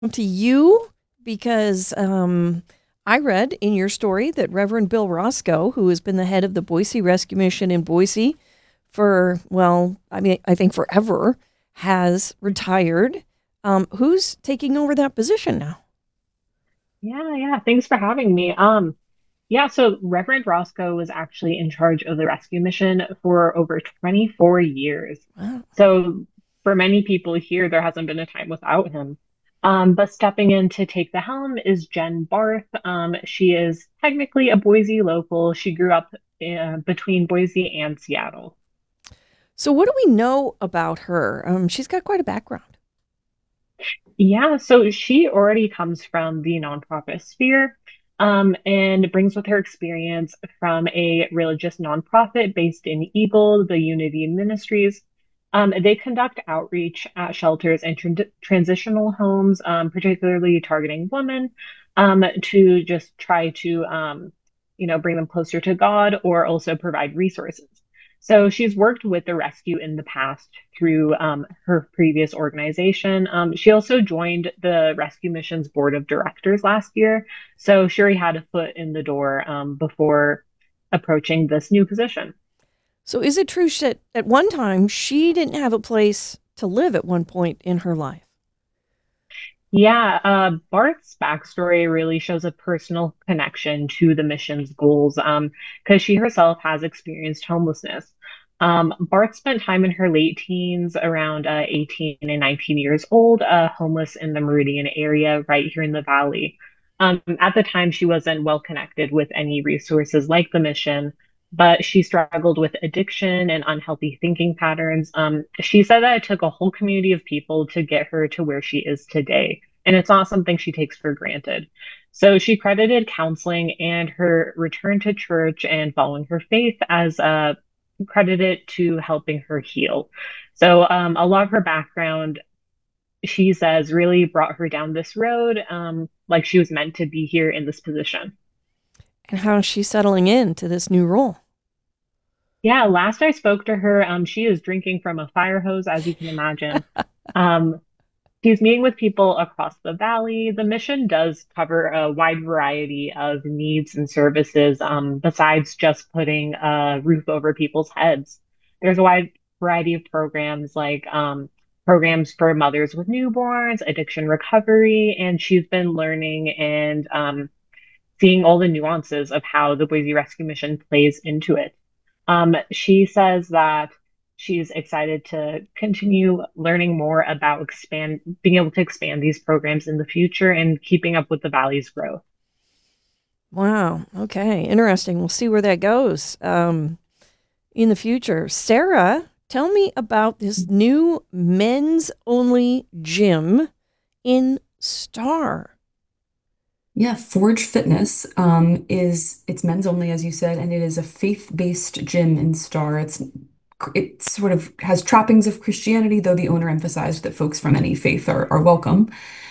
To you because I read in your story that Reverend Bill Roscoe, who has been the head of the Boise Rescue Mission in Boise for, well, I think forever, has retired. Who's taking over that position now? Yeah. Thanks for having me. So Reverend Roscoe was actually in charge of the rescue mission for over 24 years. Wow. So for many people here, there hasn't been a time without him. But stepping in to take the helm is Jen Barth. She is technically a Boise local. She grew up between Boise and Seattle. So, what do we know about her? She's got quite a background. Yeah, so she already comes from the nonprofit sphere, and brings with her experience from a religious nonprofit based in Eagle, the Unity Ministries. They conduct outreach at shelters and transitional homes, particularly targeting women, to just try to, bring them closer to God or also provide resources. So she's worked with the rescue in the past through her previous organization. She also joined the rescue mission's board of directors last year. So she already had a foot in the door before approaching this new position. So, is it true that at one time she didn't have a place to live at one point in her life? Yeah, Bart's backstory really shows a personal connection to the mission's goals, because she herself has experienced homelessness. Bart spent time in her late teens, around 18 and 19 years old, homeless in the Meridian area right here in the valley. At the time, she wasn't well connected with any resources like the mission, but she struggled with addiction and unhealthy thinking patterns. She said that it took a whole community of people to get her to where she is today, and it's not something she takes for granted. So she credited counseling and her return to church and following her faith as credited to helping her heal. So a lot of her background, she says, really brought her down this road, like she was meant to be here in this position. And how is she settling into this new role? Yeah, last I spoke to her, she is drinking from a fire hose, as you can imagine. Um, He's meeting with people across the valley. The mission does cover a wide variety of needs and services, besides just putting a roof over people's heads. There's a wide variety of programs like programs for mothers with newborns, addiction recovery, and she's been learning and seeing all the nuances of how the Boise Rescue Mission plays into it. She says that she's excited to continue learning more about being able to expand these programs in the future and keeping up with the Valley's growth. Wow. Okay. Interesting. We'll see where that goes in the future. Sarah, tell me about this new men's only gym in Star. Yeah, Forge Fitness is it's men's only, as you said, and it is a faith-based gym in Star. It sort of has trappings of Christianity, though the owner emphasized that folks from any faith are welcome.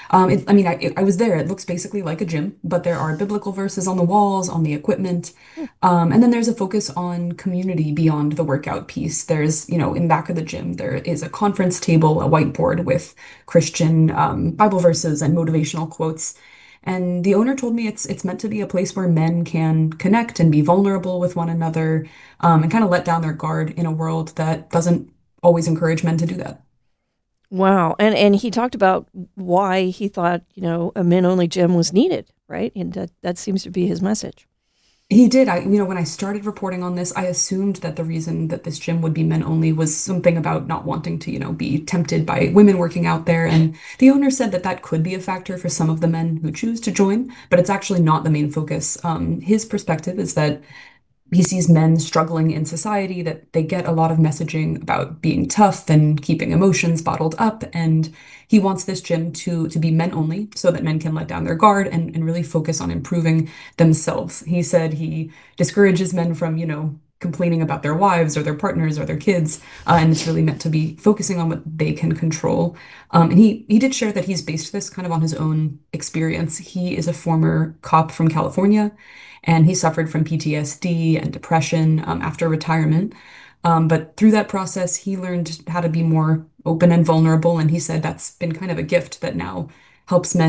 I was there. It looks basically like a gym, but there are biblical verses on the walls, on the equipment, and then there's a focus on community beyond the workout piece. In back of the gym, there is a conference table, a whiteboard with Christian Bible verses and motivational quotes. And the owner told me it's meant to be a place where men can connect and be vulnerable with one another, and kind of let down their guard in a world that doesn't always encourage men to do that. Wow. And he talked about why he thought, a men only gym was needed, right? And that seems to be his message. He did. When I started reporting on this, I assumed that the reason that this gym would be men only was something about not wanting to, be tempted by women working out there. And the owner said that that could be a factor for some of the men who choose to join, but it's actually not the main focus. His perspective is that he sees men struggling in society, that they get a lot of messaging about being tough and keeping emotions bottled up. And he wants this gym to be men only so that men can let down their guard and really focus on improving themselves. He said he discourages men from, complaining about their wives or their partners or their kids. And it's really meant to be focusing on what they can control. And he did share that he's based this kind of on his own experience. He is a former cop from California, and he suffered from PTSD and depression after retirement. But through that process, he learned how to be more open and vulnerable. And he said that's been kind of a gift that now helps men